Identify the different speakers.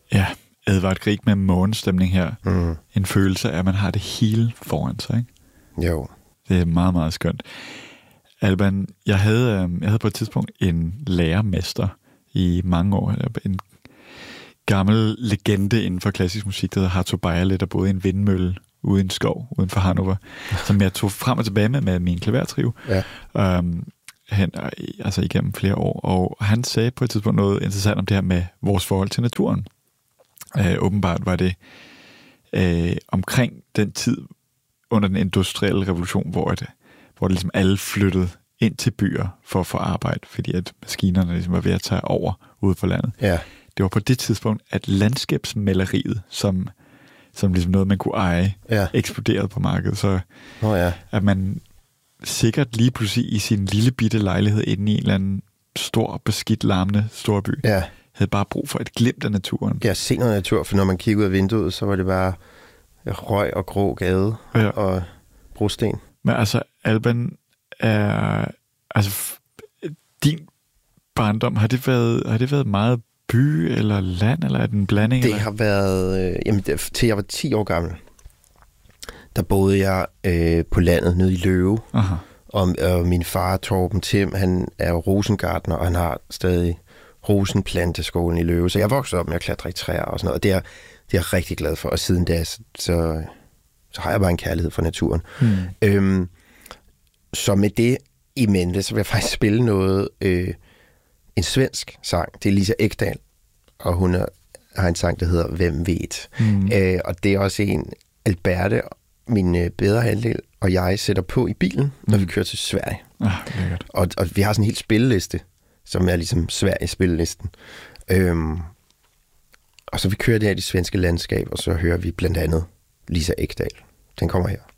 Speaker 1: Ja, Edvard Grieg med morgenstemning her. En følelse af, at man har det hele foran sig, ikke?
Speaker 2: Jo.
Speaker 1: Det er meget, meget skønt. Alban, jeg havde på et tidspunkt en lærermester i mange år. En gammel legende inden for klassisk musik, der hedder Hato Bejerle, der boede i en vindmølle ude i en skov uden for Hannover, som jeg tog frem og tilbage med min klavertrio.
Speaker 2: Ja.
Speaker 1: Altså igennem flere år. Og han sagde på et tidspunkt noget interessant om det her med vores forhold til naturen. Åbenbart var det omkring den tid under den industrielle revolution, hvor det ligesom alle flyttede ind til byer for at få arbejde, fordi at maskinerne ligesom var ved at tage over ude på landet.
Speaker 2: Ja.
Speaker 1: Det var på det tidspunkt, at landskabsmaleriet, som ligesom noget, man kunne eje, eksploderede på markedet. Så at man sikkert lige pludselig i sin lille bitte lejlighed inde i en eller anden stor, beskidt, larmende storby, havde bare brug for et glimt af naturen.
Speaker 2: Ja, se noget natur, for når man kiggede ud af vinduet, så var det bare røg og grå gade og brosten.
Speaker 1: Men altså, Alban, din barndom, har det været meget by eller land, eller er det en blanding?
Speaker 2: Det har været, til jeg var 10 år gammel, der boede jeg på landet nede i Løve.
Speaker 1: Aha.
Speaker 2: Og min far, Torben Tim, han er rosengartner, og han har stadig rosenplanteskolen i Løve. Så jeg voksede op med at klatre i træer og sådan noget, og det er jeg rigtig glad for. Og siden da, så har jeg bare en kærlighed for naturen. Så med det i mente, så vil jeg faktisk spille noget, en svensk sang. Det er Lisa Ekdahl, og hun har en sang, der hedder Hvem vet? Og det er også en, Alberte, min bedre halvdel, og jeg sætter på i bilen, når vi kører til Sverige. Og vi har sådan en helt spilleliste, som er ligesom Sverige-spillelisten. Og så vi kører der i det svenske landskab, og så hører vi blandt andet Lisa Ekdahl. Den kommer her.